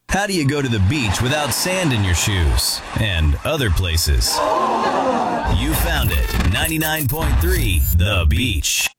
How do you go to the beach without sand in your shoes? And other places. You found it. 99.3 The Beach.